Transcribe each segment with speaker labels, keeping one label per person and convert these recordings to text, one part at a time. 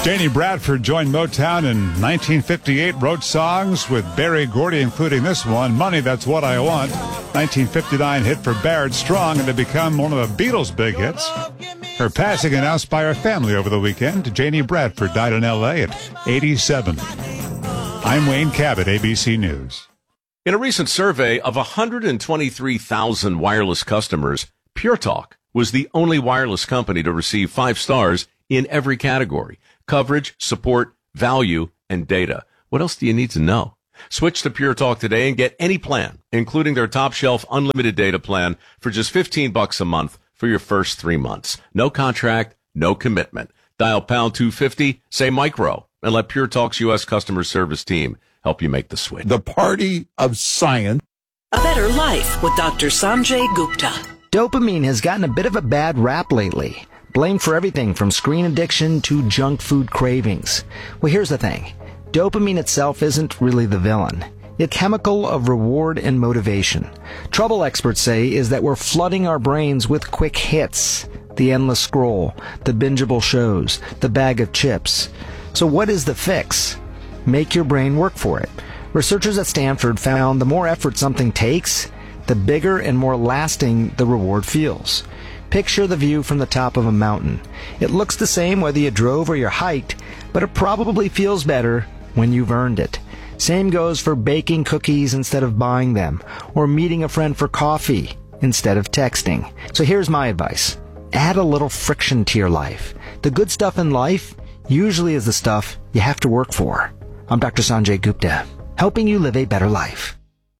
Speaker 1: Janie Bradford joined Motown in 1958, wrote songs with Berry Gordy, including this one, Money, That's What I Want. 1959 hit for Barrett Strong, and to become one of the Beatles' big hits. Her passing announced by her family over the weekend. Janie Bradford died in L.A. at 87. I'm Wayne Cabot, ABC News.
Speaker 2: In a recent survey of 123,000 wireless customers, Pure Talk was the only wireless company to receive 5 stars in every category: coverage, support, value, and data. What else do you need to know? Switch to Pure Talk today and get any plan, including their top shelf unlimited data plan, for just $15 a month for your first 3 months. No contract, no commitment. Dial pound 250, say micro, and let Pure Talk's U.S. customer service team help you make the switch.
Speaker 3: The party of science.
Speaker 4: A Better Life with Dr. Sanjay Gupta.
Speaker 5: Dopamine has gotten a bit of a bad rap lately, blamed for everything from screen addiction to junk food cravings. Well, here's the thing. Dopamine itself isn't really the villain. It's a chemical of reward and motivation. Trouble, experts say, is that we're flooding our brains with quick hits. The endless scroll, the bingeable shows, the bag of chips. So what is the fix? Make your brain work for it. Researchers at Stanford found the more effort something takes, the bigger and more lasting the reward feels. Picture the view from the top of a mountain. It looks the same whether you drove or you hiked, but it probably feels better when you've earned it. Same goes for baking cookies instead of buying them, or meeting a friend for coffee instead of texting. So here's my advice. Add a little friction to your life. The good stuff in life usually is the stuff you have to work for. I'm Dr. Sanjay Gupta, helping you live a better life.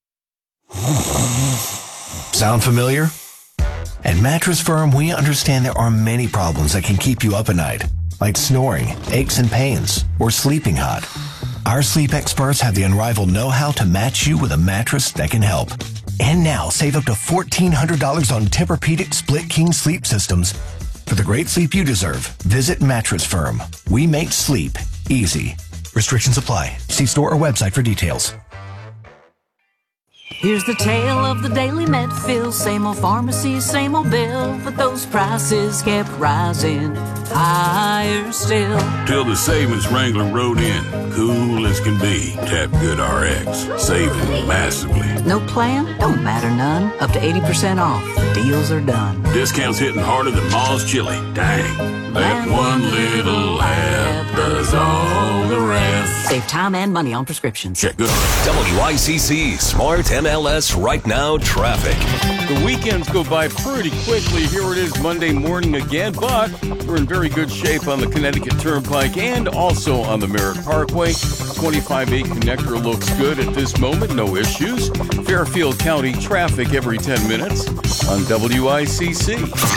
Speaker 6: Sound familiar? At Mattress Firm, we understand there are many problems that can keep you up at night, like snoring, aches and pains, or sleeping hot. Our sleep experts have the unrivaled know-how to match you with a mattress that can help. And now, save up to $1,400 on Tempur-Pedic Split King sleep systems. For the great sleep you deserve, visit Mattress Firm. We make sleep easy. Restrictions apply. See store or website for details.
Speaker 7: Here's the tale of the daily Medfill. Same old pharmacy, same old bill, but those prices kept rising higher still.
Speaker 8: Till the savings wrangler rode in, cool as can be. Tap Good RX, saving massively.
Speaker 7: No plan? Don't matter none. Up to 80% off. The deals are done.
Speaker 8: Discounts hitting harder than Ma's chili. Dang, that one little app does all the rest.
Speaker 7: Save time and money on prescriptions.
Speaker 8: Check Good RX.
Speaker 9: WICC Smart MLS Right Now traffic.
Speaker 10: The weekends go by pretty quickly. Here it is Monday morning again, but we're in very good shape on the Connecticut Turnpike and also on the Merritt Parkway. 25A connector looks good at this moment, no issues. Fairfield County traffic every 10 minutes on WICC.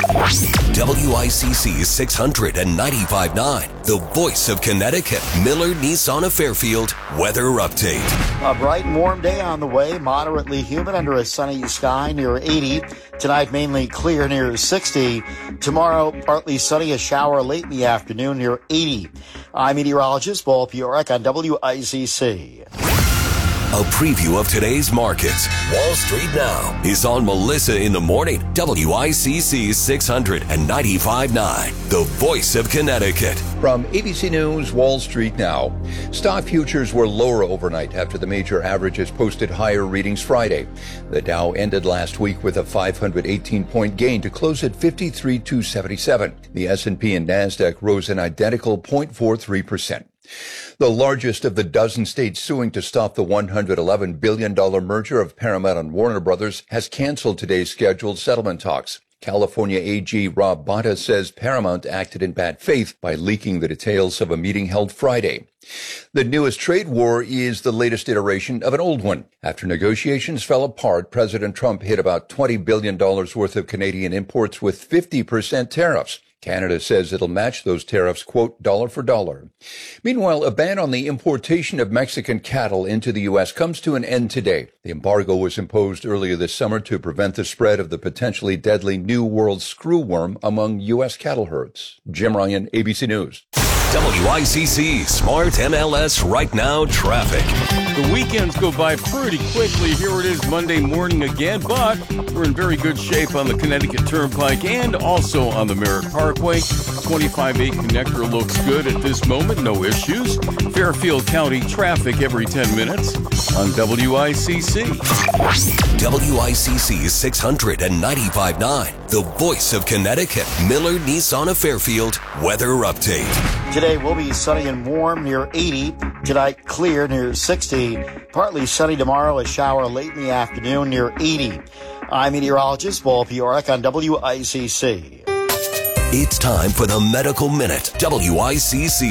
Speaker 9: WICC 695.9, the voice of Connecticut. Miller Nissan of Fairfield weather update.
Speaker 11: A bright and warm day on the way, moderately humid under a sunny sky near 80. Tonight, mainly clear near 60. Tomorrow, partly sunny, a shower late in the afternoon near 80. I'm meteorologist Paul Piorek on WICC.
Speaker 9: A preview of today's markets. Wall Street Now is on Melissa in the Morning. WICC 695.9, the voice of Connecticut.
Speaker 12: From ABC News, Wall Street Now. Stock futures were lower overnight after the major averages posted higher readings Friday. The Dow ended last week with a 518-point gain to close at 53,277. The S&P and NASDAQ rose an identical 0.43%. The largest of the dozen states suing to stop the $111 billion merger of Paramount and Warner Brothers has canceled today's scheduled settlement talks. California AG Rob Bonta says Paramount acted in bad faith by leaking the details of a meeting held Friday. The newest trade war is the latest iteration of an old one. After negotiations fell apart, President Trump hit about $20 billion worth of Canadian imports with 50% tariffs. Canada says it'll match those tariffs, quote, dollar for dollar. Meanwhile, a ban on the importation of Mexican cattle into the U.S. comes to an end today. The embargo was imposed earlier this summer to prevent the spread of the potentially deadly New World screwworm among U.S. cattle herds. Jim Ryan, ABC News.
Speaker 9: WICC Smart MLS Right Now traffic.
Speaker 10: The weekends go by pretty quickly. Here it is Monday morning again, but we're in very good shape on the Connecticut Turnpike and also on the Merritt Parkway. 25-8 connector looks good at this moment, no issues. Fairfield County traffic every 10 minutes on WICC.
Speaker 9: WICC 695.9, the voice of Connecticut. Miller Nissan of Fairfield weather update.
Speaker 11: Today will be sunny and warm near 80. Tonight, clear near 60. Partly sunny tomorrow, a shower late in the afternoon near 80. I'm meteorologist Paul Piorek on WICC.
Speaker 9: It's time for the Medical Minute. WICC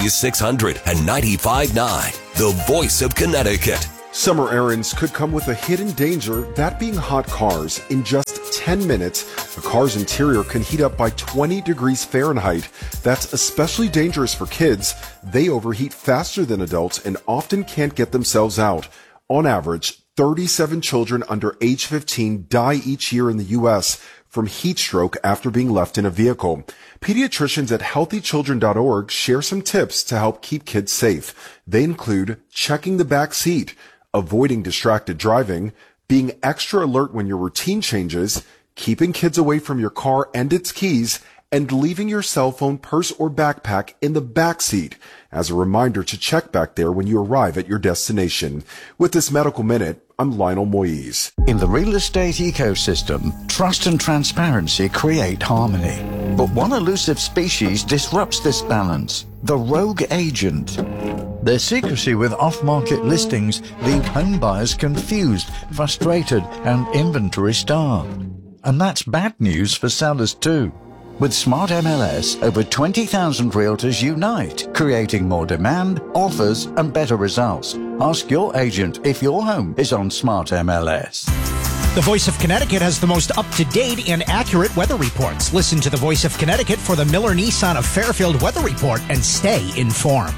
Speaker 9: 695.9, the voice of Connecticut.
Speaker 13: Summer errands could come with a hidden danger, that being hot cars. In just 10 minutes, a car's interior can heat up by 20 degrees Fahrenheit. That's especially dangerous for kids. They overheat faster than adults and often can't get themselves out. On average, 37 children under age 15 die each year in the U.S. from heat stroke after being left in a vehicle. Pediatricians at healthychildren.org share some tips to help keep kids safe. They include checking the back seat, avoiding distracted driving, being extra alert when your routine changes, keeping kids away from your car and its keys, and leaving your cell phone, purse, or backpack in the back seat as a reminder to check back there when you arrive at your destination. With this Medical Minute, I'm Lionel Moise.
Speaker 14: In the real estate ecosystem, trust and transparency create harmony. But one elusive species disrupts this balance: the rogue agent. Their secrecy with off-market listings leave home buyers confused, frustrated, and inventory-starved. And that's bad news for sellers too. With Smart MLS, over 20,000 realtors unite, creating more demand, offers, and better results. Ask your agent if your home is on Smart MLS.
Speaker 15: The Voice of Connecticut has the most up-to-date and accurate weather reports. Listen to the Voice of Connecticut for the Miller Nissan of Fairfield weather report and stay informed.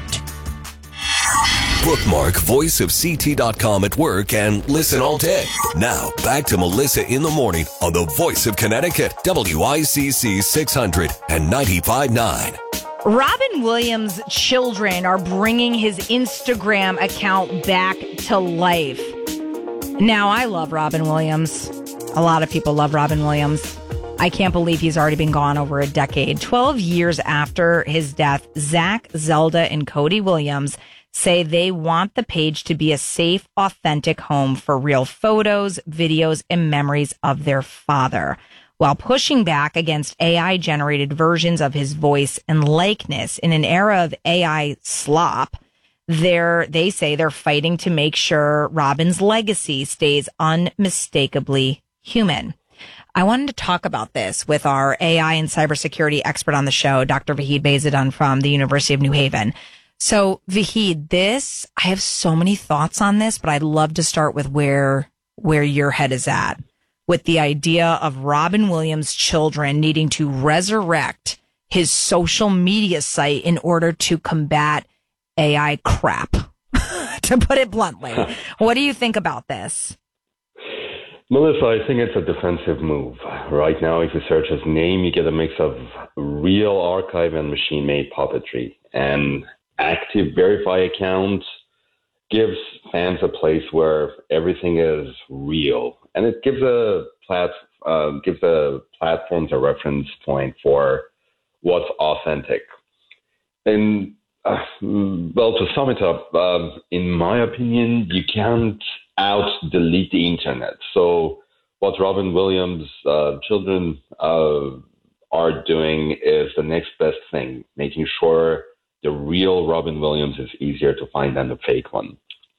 Speaker 9: Bookmark voiceofct.com at work and listen all day. Now, back to Melissa in the morning on the Voice of Connecticut, WICC 695.9.
Speaker 16: Robin Williams' children are bringing his Instagram account back to life. Now, I love Robin Williams. A lot of people love Robin Williams. I can't believe he's already been gone over a decade. 12 years after his death, Zach, Zelda, and Cody Williams say they want the page to be a safe, authentic home for real photos, videos, and memories of their father, while pushing back against AI-generated versions of his voice and likeness. In an era of AI slop, they say they're fighting to make sure Robin's legacy stays unmistakably human. I wanted to talk about this with our AI and cybersecurity expert on the show, Dr. Vahid Behzadun from the University of New Haven. So, Vahid, I have so many thoughts on this, but I'd love to start with where your head is at with the idea of Robin Williams' children needing to resurrect his social media site in order to combat AI crap, to put it bluntly. What do you think about this?
Speaker 17: Melissa, I think it's a defensive move. Right now, if you search his name, you get a mix of real archive and machine-made puppetry. And active verify account gives fans a place where everything is real, and it gives the platforms a reference point for what's authentic. And to sum it up, in my opinion, you can't out-delete the internet. So what Robin Williams' children are doing is the next best thing, making sure the real Robin Williams is easier to find than the fake one.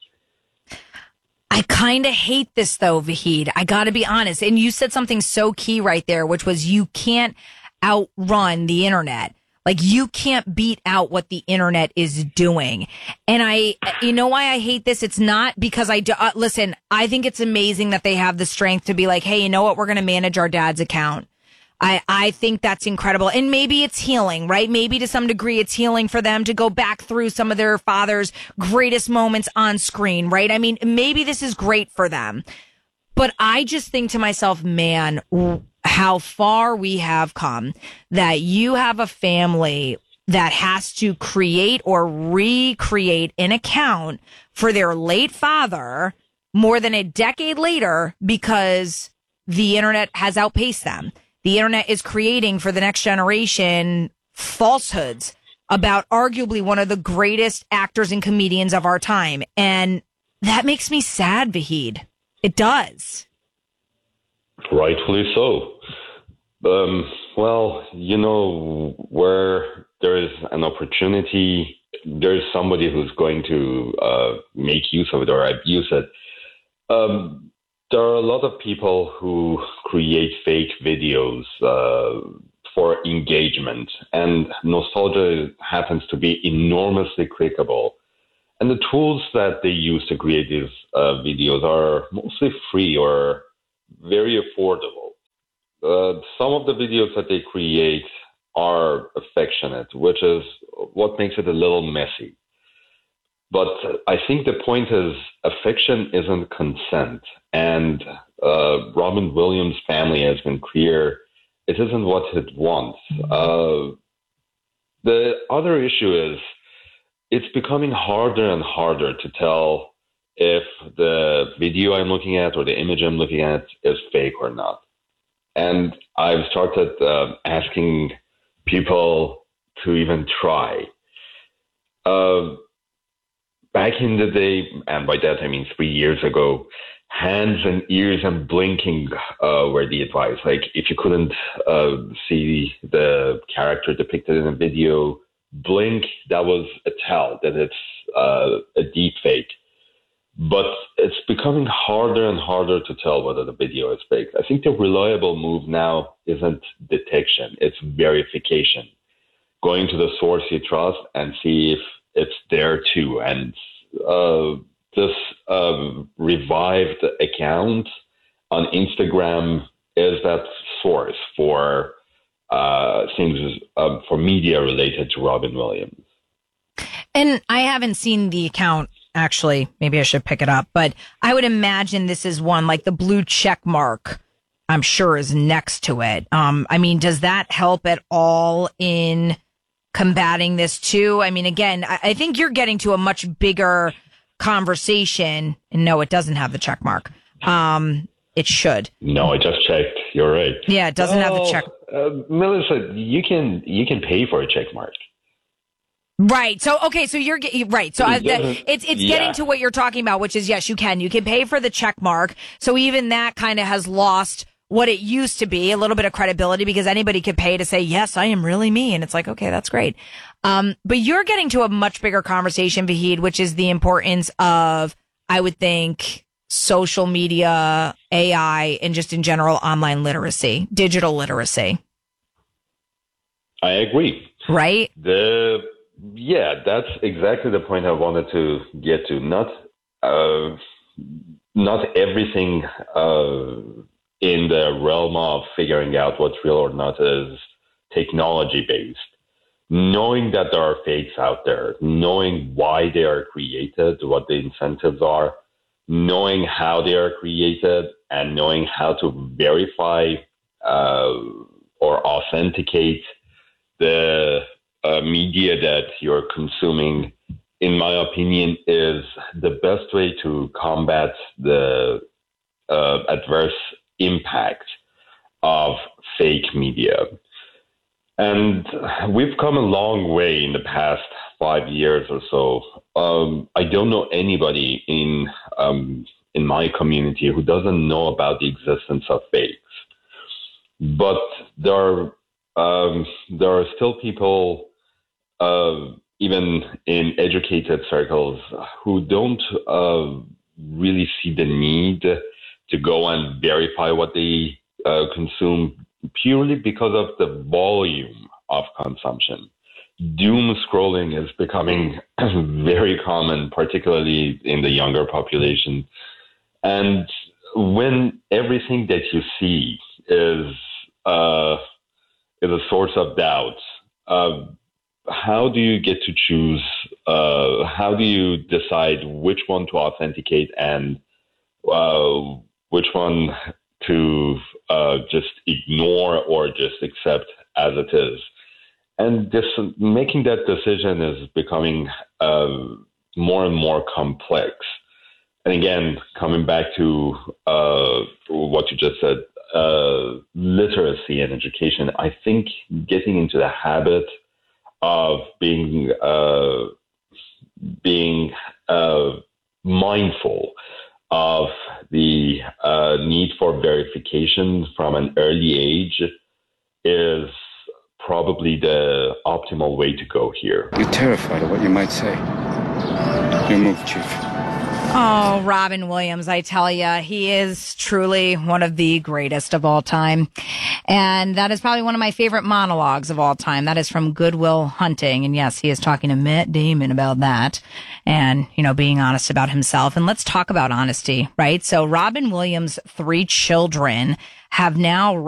Speaker 16: I kind of hate this, though, Vahid. I got to be honest. And you said something so key right there, which was you can't outrun the internet. Like, you can't beat out what the internet is doing. And you know why I hate this? It's not because listen, I think it's amazing that they have the strength to be like, hey, you know what? We're going to manage our dad's account. I think that's incredible. And maybe it's healing, right? Maybe to some degree it's healing for them to go back through some of their father's greatest moments on screen, right? I mean, maybe this is great for them. But I just think to myself, man, how far we have come, that you have a family that has to create or recreate an account for their late father more than a decade later because the internet has outpaced them. The internet is creating for the next generation falsehoods about arguably one of the greatest actors and comedians of our time. And that makes me sad, Vahid. It does.
Speaker 17: Rightfully so. Well, where there is an opportunity, there is somebody who's going to make use of it or abuse it. There are a lot of people who create fake videos for engagement, and nostalgia happens to be enormously clickable. And the tools that they use to create these videos are mostly free or very affordable. Some of the videos that they create are affectionate, which is what makes it a little messy. But I think the point is affection isn't consent. And Robin Williams' family has been clear it isn't what it wants. The other issue is it's becoming harder and harder to tell if the video I'm looking at or the image I'm looking at is fake or not. And I've started asking people to even try. Back in the day, and by that I mean 3 years ago, hands and ears and blinking were the advice. Like if you couldn't see the character depicted in a video, blink, that was a tell that it's a deep fake. But it's becoming harder and harder to tell whether the video is fake. I think the reliable move now isn't detection, it's verification. Going to the source you trust and see if it's there too. And this revived account on Instagram is that source for things for media related to Robin Williams.
Speaker 16: And I haven't seen the account. Actually, maybe I should pick it up, but I would imagine this is one like the blue check mark, I'm sure is next to it. I mean, does that help at all in combating this too? I mean, again, I think you're getting to a much bigger conversation. And no, it doesn't have the check mark. It should.
Speaker 17: No, I just checked. You're right.
Speaker 16: Yeah, it doesn't have the check.
Speaker 17: Melissa, you can pay for a check mark.
Speaker 16: Right. So, okay. So you're right. So it's getting to what you're talking about, which is, yes, you can pay for the check mark. So even that kind of has lost what it used to be, a little bit of credibility, because anybody could pay to say, yes, I am really me. And it's like, okay, that's great. But you're getting to a much bigger conversation, Vahid, which is the importance of, I would think, social media, AI, and just in general, online literacy, digital literacy.
Speaker 17: I agree.
Speaker 16: Right?
Speaker 17: Yeah, that's exactly the point I wanted to get to. Not everything in the realm of figuring out what's real or not is technology-based. Knowing that there are fakes out there, knowing why they are created, what the incentives are, knowing how they are created, and knowing how to verify or authenticate the media that you're consuming, in my opinion, is the best way to combat the adverse impact of fake media. And we've come a long way in the past 5 years or so. I don't know anybody in my community who doesn't know about the existence of fakes. But there are still people, even in educated circles, who don't really see the need to go and verify what they consume purely because of the volume of consumption. Doom scrolling is becoming very common, particularly in the younger population. And when everything that you see is a source of doubt, how do you get to choose? How do you decide which one to authenticate and which one to just ignore or just accept as it is? And this making that decision is becoming more and more complex. And again, coming back to what you just said, literacy and education, I think getting into the habit of being mindful of the need for verification from an early age is probably the optimal way to go here.
Speaker 18: You're terrified of what you might say. Your move, Chief.
Speaker 16: Oh, Robin Williams, I tell you, he is truly one of the greatest of all time. And that is probably one of my favorite monologues of all time. That is from Good Will Hunting. And yes, he is talking to Matt Damon about that and, you know, being honest about himself. And let's talk about honesty, right? So Robin Williams' 3 children have now